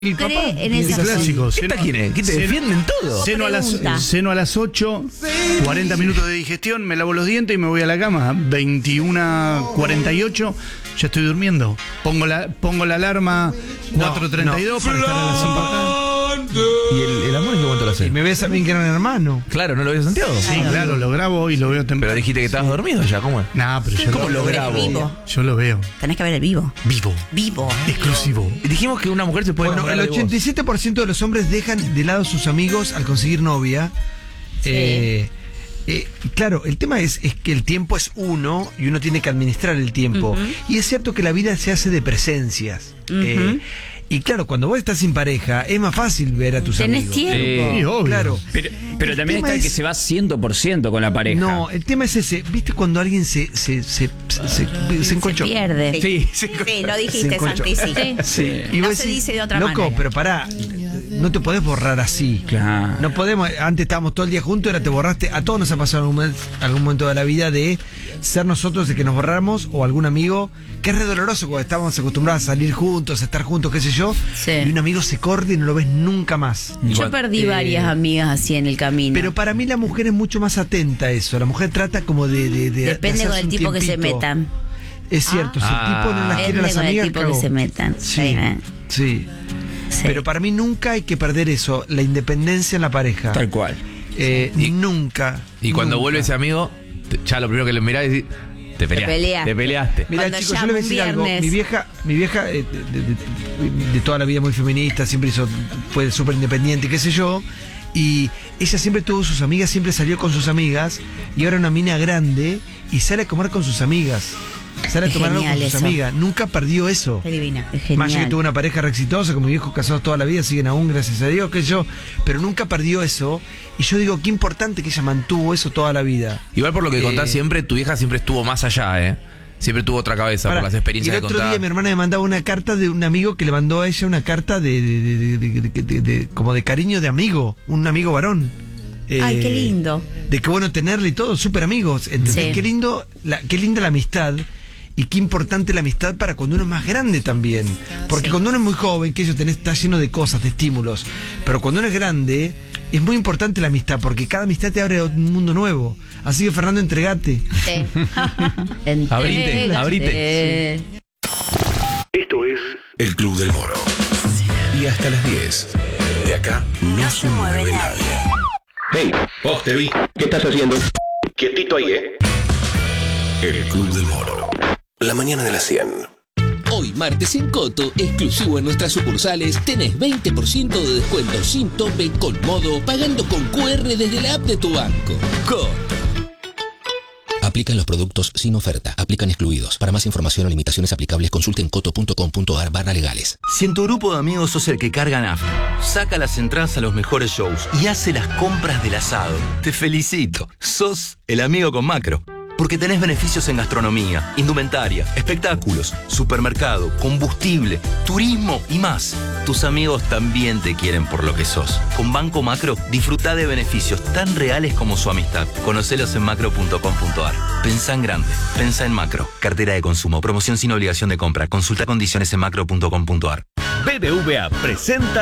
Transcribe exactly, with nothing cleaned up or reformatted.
Mi papá en es esas clásico. ¿Esta quién es? ¿Qué te Ceno- defienden todo? Ceno a, las, Pregunta. ceno a las ocho, cuarenta minutos de digestión, me lavo los dientes y me voy a la cama. veintiuno cuarenta y ocho, ya estoy durmiendo. Pongo la, pongo la alarma cuatro treinta y dos para estar a las cinco. ¿Y el, el amor en qué momento lo hace? Y me ves a mí que era un hermano. Claro, ¿no lo ves Santiago? Sí, claro, lo grabo y lo veo temprano. Pero dijiste que estabas dormido ya, ¿cómo es? Nah, pero yo ¿Cómo lo grabo? Vivo. Yo lo veo. Tenés que ver el vivo. Vivo. Vivo. Exclusivo. Dijimos que una mujer se puede Bueno, enamorar el de vos. ochenta y siete por ciento de los hombres dejan de lado a sus amigos al conseguir novia. Sí. Eh, eh, claro, el tema es, es que el tiempo es uno y uno tiene que administrar el tiempo. Ujú. Y es cierto que la vida se hace de presencias. Eh, y claro, cuando vos estás sin pareja, es más fácil ver a tus Tenés amigos. tiempo. Sí, obvio. Claro. Pero, pero El también tema está el que es- se va cien por ciento con la pareja. No, el tema es ese. ¿Viste cuando alguien se, se, se, se, se- se enconchó? Se pierde. Sí, se Sí, lo se dijiste, enconchó. Santi, sí. Sí. Y No vos se decís, dice de otra loco, manera. pero pará, no te podés borrar así. Claro. No podemos, antes estábamos todo el día juntos, ahora te borraste. A todos nos ha pasado en algún, momento- algún momento de la vida de ser nosotros de que nos borráramos o algún amigo, que es re doloroso cuando estábamos acostumbrados a salir juntos, a estar juntos, qué sé yo, Sí. y un amigo se corta y no lo ves nunca más. Yo perdí Eh, varias amigas así en el camino. Pero para mí la mujer es mucho más atenta a eso. La mujer trata como de... de, de Depende de con hacerse el un tipo que se tiempito. metan. Es cierto, si el Ah. tipo no las quiere a Depende las con el amigas, tipo que cagó. se metan. Sí, ¿eh? sí. Sí. Pero para mí nunca hay que perder eso, la independencia en la pareja. Tal cual. Eh, Y- nunca. Y cuando nunca. vuelve ese amigo, te- ya lo primero que le mirás es decir, te peleaste. peleaste. Te peleaste. Mira, Cuando chicos, yo llama le voy a un decir algo. viernes. Mi vieja, mi vieja eh, de, de- de- de toda la vida muy feminista, siempre hizo, fue súper independiente, qué sé yo. Y ella siempre tuvo sus amigas, siempre salió con sus amigas. Y ahora una mina grande y sale a comer con sus amigas. Sale a Es tomar algo con genial sus eso. amigas. Nunca perdió eso. Qué divina. Es genial. Más allá que tuvo una pareja re exitosa, con mi viejo casados toda la vida, siguen aún, gracias a Dios, qué sé yo. Pero nunca perdió eso. Y yo digo, qué importante que ella mantuvo eso toda la vida. Igual por lo que Eh, contás siempre, tu vieja siempre estuvo más allá, ¿eh? Siempre tuvo otra cabeza Pará, por las experiencias y el que otro contaba. día mi hermana me mandaba una carta de un amigo que le mandó a ella una carta de, de- de- de- de- de- de- de- como de cariño de amigo, un amigo varón. Ay, Eh, qué lindo. De qué bueno tenerle y todo, súper amigos. ¿Entendés? Sí. Qué lindo, la, qué linda la amistad. Y qué importante la amistad para cuando uno es más grande también. Porque Sí. cuando uno es muy joven, que eso tenés, está lleno de cosas, de estímulos. Pero cuando uno es grande, es muy importante la amistad, porque cada amistad te abre un mundo nuevo. Así que Fernando, entregate. Sí. Abrite, Entregate. abrite. Esto es El Club del Moro. Y hasta las diez. De acá no, se mueve nadie. Hey, vos te vi. ¿Qué estás haciendo? Quietito ahí, ¿eh? El Club del Moro. La mañana de las cien. Hoy martes en Coto, exclusivo en nuestras sucursales, tenés veinte por ciento de descuento sin tope con modo, pagando con Q R desde la app de tu banco. Coto. Aplican los productos sin oferta. Aplican excluidos. Para más información o limitaciones aplicables, consulten coto punto com punto ar barra legales. Si en tu grupo de amigos sos el que carga nafta, saca las entradas a los mejores shows y hace las compras del asado, te felicito. Sos el amigo con Macro. Porque tenés beneficios en gastronomía, indumentaria, espectáculos, supermercado, combustible, turismo y más. Tus amigos también te quieren por lo que sos. Con Banco Macro, disfruta de beneficios tan reales como su amistad. Conocelos en macro punto com punto ar. Pensá en grande. Pensá en Macro. Cartera de consumo. Promoción sin obligación de compra. Consulta condiciones en macro punto com punto ar. B B V A presenta